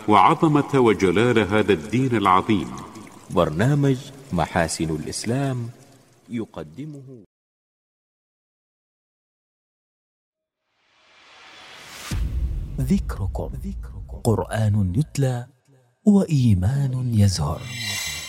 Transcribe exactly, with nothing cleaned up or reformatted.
وعظمة وجلال هذا الدين العظيم. برنامج محاسن الإسلام يقدمه ذكركم قرآن يتلى وإيمان يزهر.